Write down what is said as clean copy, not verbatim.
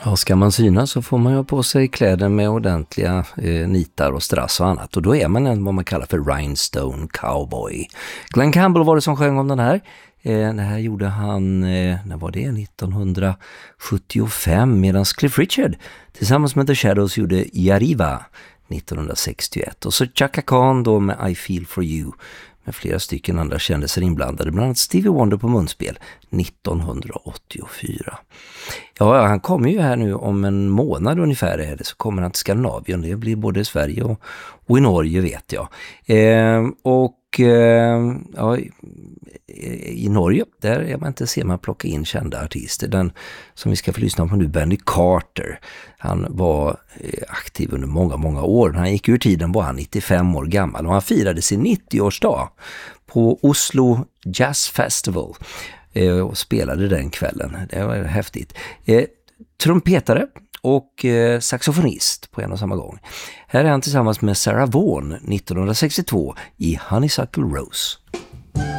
Ja, ska man synas så får man ju ha på sig kläder med ordentliga nitar och strass och annat. Och då är man vad man kallar för rhinestone cowboy. Glenn Campbell var det som sjöng om den här. Det här gjorde han, när var det? 1975, medan Cliff Richard tillsammans med The Shadows gjorde Yariva 1961. Och så Chaka Khan då med I Feel For You, med flera stycken andra kändelser inblandade, bland annat Stevie Wonder på munspel 1984. Ja, han kommer ju här nu om en månad ungefär, så kommer han till Skandinavien. Det blir både i Sverige och i Norge, vet jag. Ja, i Norge, där är man inte, ser man plocka in kända artister. Den som vi ska få lyssna på nu, Benny Carter. Han var aktiv under många år. När han gick ur tiden var han 95 år gammal och han firade sin 90-årsdag på Oslo Jazz Festival och spelade den kvällen. Det var häftigt. Trumpetare och saxofonist på en och samma gång. Här är han tillsammans med Sarah Vaughan 1962 i Honeysuckle Rose.